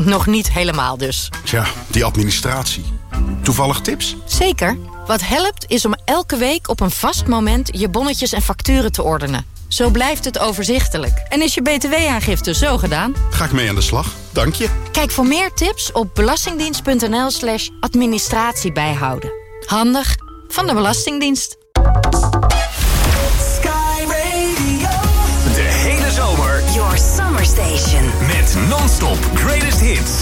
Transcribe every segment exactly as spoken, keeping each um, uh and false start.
Nog niet helemaal dus. Tja, die administratie. Toevallig tips? Zeker. Wat helpt is om elke week op een vast moment je bonnetjes en facturen te ordenen. Zo blijft het overzichtelijk. En is je B T W-aangifte zo gedaan? Ga ik mee aan de slag. Dank je. Kijk voor meer tips op belastingdienst.nl slash administratie bijhouden. Handig van de Belastingdienst. Sky Radio. De hele zomer. Your summer station. Met non-stop greatest hits.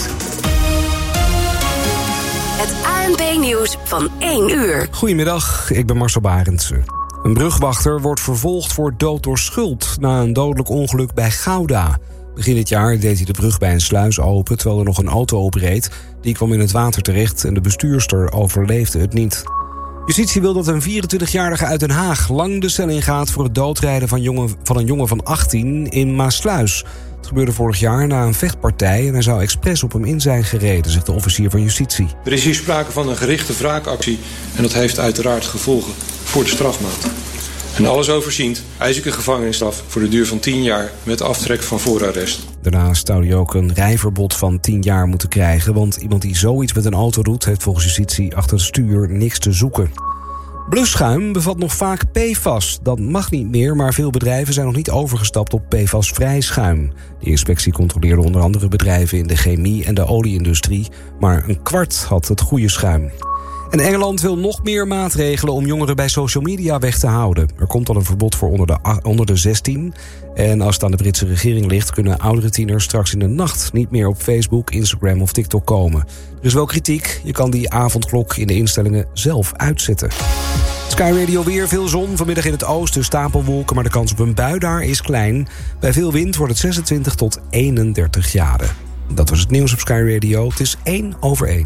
Het A N P-nieuws van één uur. Goedemiddag, ik ben Marcel Barendse. Een brugwachter wordt vervolgd voor dood door schuld na een dodelijk ongeluk bij Gouda. Begin dit jaar deed hij de brug bij een sluis open terwijl er nog een auto opreed. Die kwam in het water terecht en de bestuurster overleefde het niet. Justitie wil dat een vierentwintigjarige uit Den Haag lang de cel ingaat voor het doodrijden van, jongen, van een jongen van achttien in Maassluis. Het gebeurde vorig jaar na een vechtpartij en hij zou expres op hem in zijn gereden, zegt de officier van Justitie. Er is hier sprake van een gerichte wraakactie en dat heeft uiteraard gevolgen voor de strafmaat. En alles overziend eis ik een gevangenisstraf voor de duur van tien jaar met aftrek van voorarrest. Daarnaast zou hij ook een rijverbod van tien jaar moeten krijgen, want iemand die zoiets met een auto doet heeft volgens Justitie achter het stuur niks te zoeken. Blusschuim bevat nog vaak P F A S. Dat mag niet meer, maar veel bedrijven zijn nog niet overgestapt op P F A S-vrij schuim. De inspectie controleerde onder andere bedrijven in de chemie en de olieindustrie, maar een kwart had het goede schuim. En Engeland wil nog meer maatregelen om jongeren bij social media weg te houden. Er komt al een verbod voor onder de, onder de zestien. En als het aan de Britse regering ligt, kunnen oudere tieners straks in de nacht niet meer op Facebook, Instagram of TikTok komen. Er is wel kritiek. Je kan die avondklok in de instellingen zelf uitzetten. Sky Radio weer, veel zon. Vanmiddag in het oosten stapelwolken, maar de kans op een bui daar is klein. Bij veel wind wordt het zesentwintig tot eenendertig graden. Dat was het nieuws op Sky Radio. Het is één over één.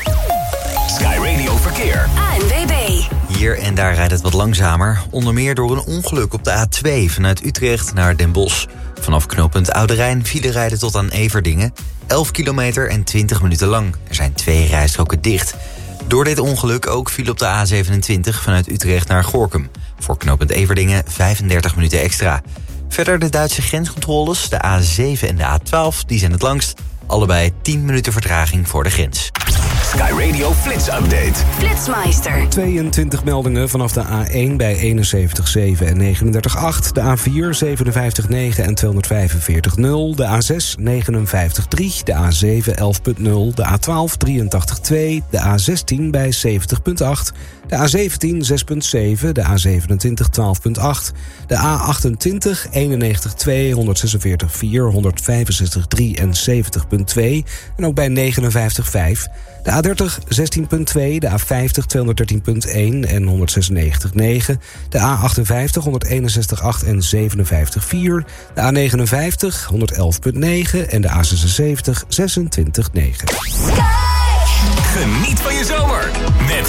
Sky Radio Verkeer. A N W B. Hier en daar rijdt het wat langzamer. Onder meer door een ongeluk op de A twee vanuit Utrecht naar Den Bosch. Vanaf knooppunt Oude Rijn file rijden tot aan Everdingen. elf kilometer en twintig minuten lang. Er zijn twee rijstroken dicht. Door dit ongeluk ook file op de A zevenentwintig vanuit Utrecht naar Gorinchem. Voor knooppunt Everdingen vijfendertig minuten extra. Verder de Duitse grenscontroles, de A zeven en de A twaalf, die zijn het langst. Allebei tien minuten vertraging voor de grens. Sky Radio Flits Update. Flitsmeister. tweeëntwintig meldingen vanaf de A één bij eenenzeventig komma zeven en negenendertig komma acht. De A vier zevenenvijftig komma negen en tweehonderdvijfenveertig komma nul. De A zes negenenvijftig komma drie. De A zeven elf komma nul. De A twaalf drieëntachtig komma twee. De A zestien bij zeventig komma acht. De A zeventien zes komma zeven. De A zevenentwintig twaalf komma acht. De A achtentwintig eenennegentig komma twee. honderdzesenveertig komma vier. honderdvijfenzestig komma drie en zeventig komma twee. En ook bij negenenvijftig komma vijf. De A dertig zestien komma twee, de A vijftig tweehonderddertien komma één en honderdzesennegentig komma negen. De A achtenvijftig honderdeenenzestig komma acht en zevenenvijftig komma vier. De A negenenvijftig honderdelf komma negen en de A zesenzeventig zesentwintig komma negen. Geniet van je zomer met